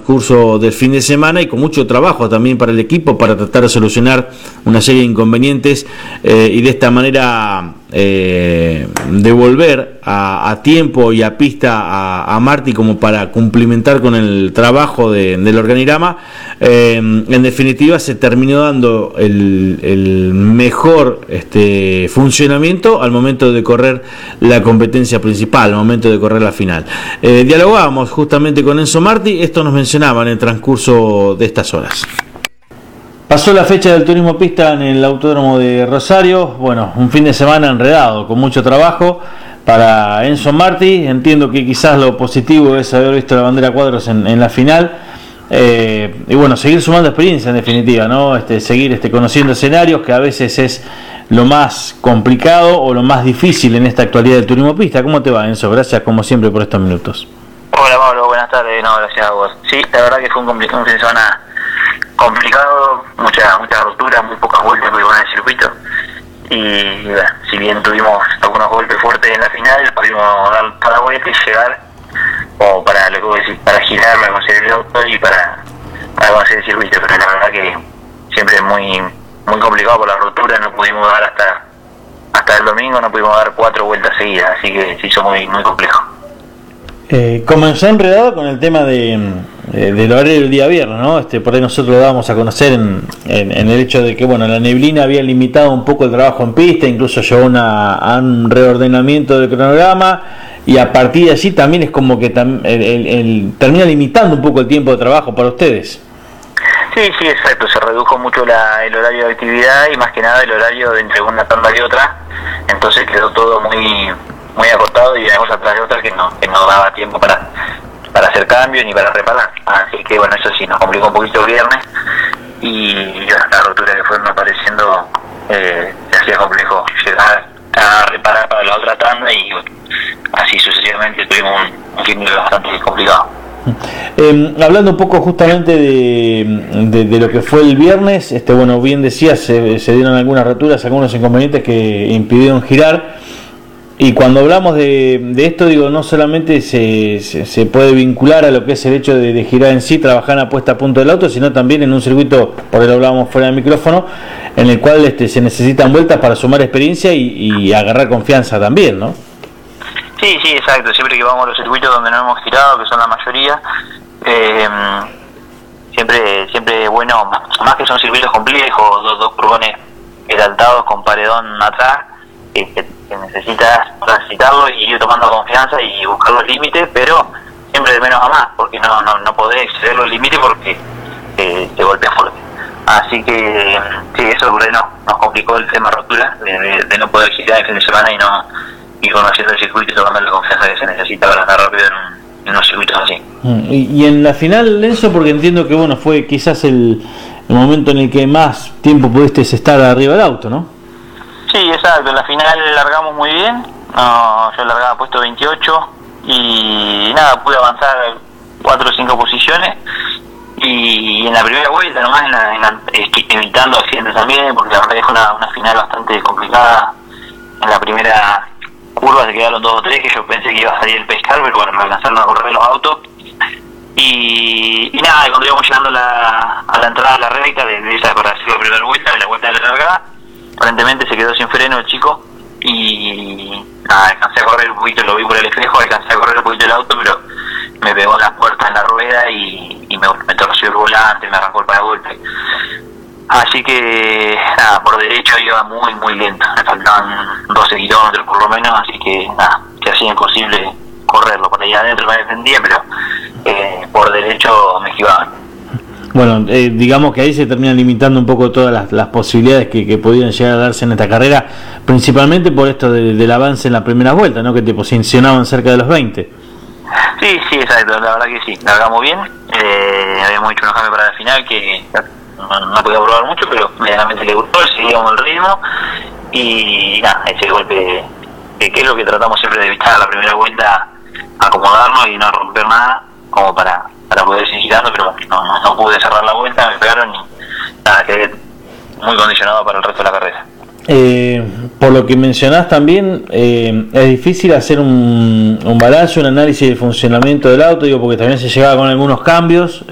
transcurso del fin de semana y con mucho trabajo también para el equipo para tratar de solucionar una serie de inconvenientes y de esta manera devolver a tiempo y a pista a Martí como para cumplimentar con el trabajo del organigrama. En definitiva se terminó dando el mejor funcionamiento al momento de correr la competencia principal, al momento de correr la final. Dialogábamos justamente con Enzo Martí, esto nos mencionaba en el transcurso de estas horas. Pasó la fecha del turismo pista en el Autódromo de Rosario. Bueno, un fin de semana enredado, con mucho trabajo para Enzo Martí. Entiendo que quizás lo positivo es haber visto la bandera cuadros en la final. Y bueno, seguir sumando experiencia en definitiva, ¿no? Seguir conociendo escenarios, que a veces es lo más complicado o lo más difícil en esta actualidad del turismo pista. ¿Cómo te va, Enzo? Gracias como siempre por estos minutos. Hola Pablo, buenas tardes. No, gracias a vos. Sí, la verdad que fue un fin de semana complicado, muchas rupturas, muy pocas vueltas en el circuito. Y bueno, si bien tuvimos algunos golpes fuertes en la final, pudimos dar toda la vuelta y llegar como para lo que vos decís, para girar, para conocer el auto y para conocer el circuito. Pero la verdad que siempre es muy complicado por la ruptura, no pudimos dar hasta el domingo, no pudimos dar 4 vueltas seguidas, así que se hizo muy complejo. Comenzó enredado con el tema del horario del día viernes, ¿no? Por ahí nosotros lo dábamos a conocer en el hecho de que, bueno, la neblina había limitado un poco el trabajo en pista, incluso llevó a un reordenamiento del cronograma, y a partir de allí también es como que termina limitando un poco el tiempo de trabajo para ustedes. Sí, exacto, se redujo mucho el horario de actividad y más que nada el horario de entre una tanda y otra, entonces quedó todo muy acotado y una cosa tras de otra que no daba tiempo para hacer cambios ni para reparar. Así que bueno, eso sí nos complicó un poquito el viernes y las roturas que fueron apareciendo se hacía complejo llegar a reparar para la otra tanda y bueno, así sucesivamente tuvimos un fin bastante complicado. Hablando un poco justamente de lo que fue el viernes, bueno, bien decías, se dieron algunas roturas, algunos inconvenientes que impidieron girar. Y cuando hablamos de esto, digo, no solamente se puede vincular a lo que es el hecho de girar en sí, trabajar en la puesta a punto del auto, sino también en un circuito, por ahí lo hablábamos fuera del micrófono, en el cual se necesitan vueltas para sumar experiencia y agarrar confianza también, ¿no? Sí, exacto. Siempre que vamos a los circuitos donde no hemos girado, que son la mayoría, siempre bueno, más que son circuitos complejos, dos furgones exaltados con paredón atrás, que necesitas transitarlo y ir tomando confianza y buscar los límites, pero siempre de menos a más, porque no podés exceder los límites porque te golpea fuerte. Así que sí, eso nos complicó el tema rotura, de no poder girar el fin de semana y no ir conociendo el circuito y tomando la confianza que se necesita para andar rápido en unos circuitos así. Y en la final, Lenzo, porque entiendo que bueno, fue quizás el momento en el que más tiempo pudiste estar arriba del auto, ¿no? Sí, exacto, en la final largamos muy bien, yo largaba puesto 28 y nada, pude avanzar 4 o 5 posiciones y en la primera vuelta nomás, evitando accidentes también, porque la verdad que fue una final bastante complicada. En la primera curva se quedaron 2 o 3 que yo pensé que iba a salir el pescar, pero bueno, me alcanzaron a correr los autos y nada, cuando íbamos llegando a la entrada de la recta de esa para hacer la primera vuelta, de la vuelta de la largada, aparentemente se quedó sin freno el chico y nada, alcancé a correr un poquito, lo vi por el espejo, alcancé a correr un poquito el auto, pero me pegó en las puertas en la rueda y me torció el volante, me arrancó el paragolpe. Así que nada, por derecho iba muy lento, me faltaban 12 kilómetros por lo menos, así que nada, se hacía imposible correrlo. Por ahí adentro me defendía, pero por derecho me esquivaban. Bueno, digamos que ahí se terminan limitando un poco todas las posibilidades que podían llegar a darse en esta carrera, principalmente por esto del avance en la primera vuelta, ¿no? Que te posicionaban cerca de los 20. Sí, exacto, la verdad que sí, largamos bien, habíamos hecho unos cambios para la final que no podía probar mucho, pero medianamente le gustó, seguíamos el ritmo y nada, ese golpe, que es lo que tratamos siempre de evitar la primera vuelta, acomodarnos y no romper nada, como para poder seguir girando, pero no pude cerrar la vuelta, me pegaron y nada, quedé muy condicionado para el resto de la carrera. Por lo que mencionás también, es difícil hacer un balance, un análisis del funcionamiento del auto, digo, porque también se llegaba con algunos cambios.